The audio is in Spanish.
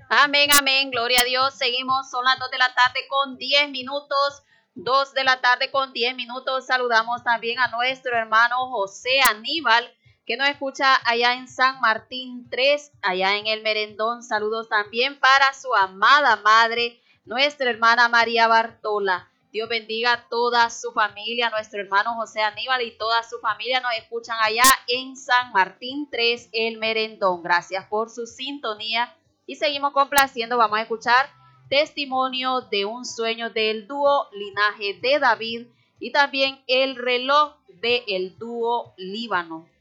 Amén, amén, gloria a Dios. Seguimos, son las 2 de la tarde con 10 minutos. 2 de la tarde con 10 minutos. Saludamos también a nuestro hermano José Aníbal, que nos escucha allá en San Martín 3, allá en el Merendón. Saludos también para su amada madre, nuestra hermana María Bartola. Dios bendiga a toda su familia, nuestro hermano José Aníbal y toda su familia nos escuchan allá en San Martín 3, el Merendón. Gracias por su sintonía. Y seguimos complaciendo, vamos a escuchar Testimonio de un sueño del dúo Linaje de David y también El reloj del dúo Líbano.